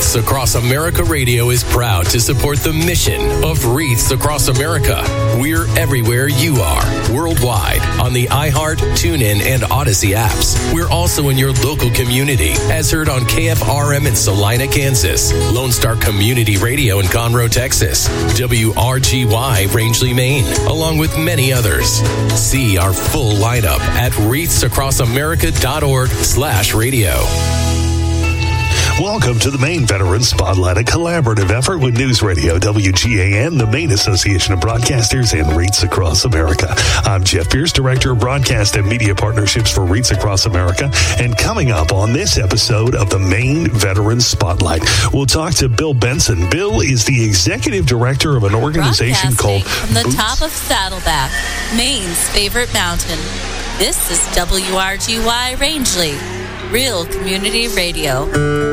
Wreaths Across America Radio is proud to support the mission of Wreaths Across America. We're everywhere you are, worldwide, on the iHeart, TuneIn, and Odyssey apps. We're also in your local community, as heard on KFRM in Salina, Kansas, Lone Star Community Radio in Conroe, Texas, WRGY Rangeley, Maine, along with many others. See our full lineup at wreathsacrossamerica.org/radio. Welcome to the Maine Veteran Spotlight, a collaborative effort with News Radio WGAN, the Maine Association of Broadcasters, and Wreaths Across America. I'm Jeff Pierce, Director of Broadcast and Media Partnerships for Wreaths Across America. And coming up on this episode of the Maine Veteran Spotlight, we'll talk to Bill Benson. Bill is the Executive Director of an organization called from the top of Saddleback, Maine's favorite mountain. This is WRGY Rangeley, Real Community Radio.